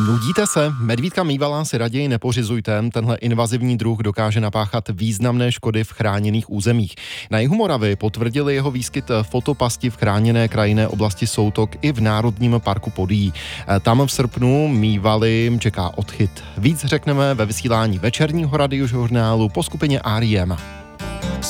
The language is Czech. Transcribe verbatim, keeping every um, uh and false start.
Nudíte se? Medvídka mývalá si raději nepořizujte, tenhle invazivní druh dokáže napáchat významné škody v chráněných územích. Na jihu Moravy potvrdili jeho výskyt fotopasti v chráněné krajinné oblasti Soutok i v Národním parku Podyjí. Tam v srpnu mývali čeká odchyt. Víc řekneme ve vysílání večerního radiožurnálu po skupině R E M.